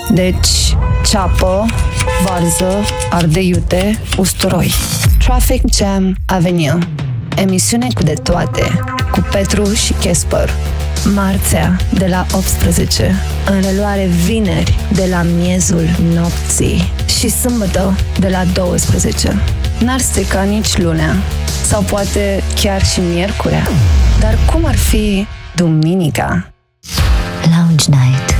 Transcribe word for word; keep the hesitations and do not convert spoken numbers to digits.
Deci, ceapă, varză, ardei iute, usturoi. Traffic Jam Avenue. Emisiune cu de toate, cu Petru și Casper. Marțea, de la optsprezece. În reluare vineri, de la miezul nopții. Și sâmbătă, de la douăsprezece. N-ar strica nici lunea. Sau poate chiar și miercurea. Dar cum ar fi duminica? Lounge Night